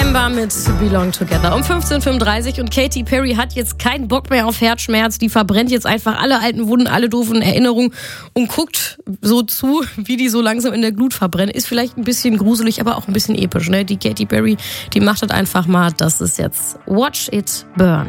November mit Belong Together um 15.35 Uhr und Katy Perry hat jetzt keinen Bock mehr auf Herzschmerz. Die verbrennt jetzt einfach alle alten Wunden, alle doofen Erinnerungen und guckt so zu, wie die so langsam in der Glut verbrennen. Ist vielleicht ein bisschen gruselig, aber auch ein bisschen episch. Ne? Die Katy Perry, die macht das einfach mal. Das ist jetzt Watch It Burn.